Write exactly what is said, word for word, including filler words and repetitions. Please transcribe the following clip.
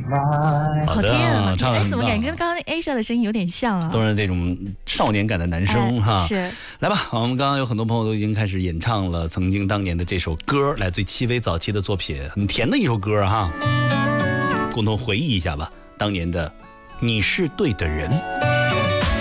好听，好听。哎， 唱得很怎么感觉棒跟刚刚那 Asia 的声音有点像啊？ 都是这种少年感的男生、 哎哈。 是， 来吧，我们刚刚有很多朋友都已经开始演唱了曾经当年的这首歌，来自于戚薇早期的作品，很甜的一首歌哈，共同回忆一下吧，当年的你是对的人。